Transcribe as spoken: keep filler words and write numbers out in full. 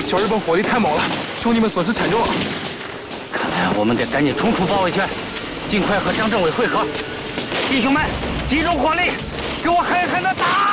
小日本火力太猛了，兄弟们损失惨重啊！ 看来我们得赶紧冲出包围圈，尽快和张政委会合。弟兄们，集中火力，给我狠狠的打！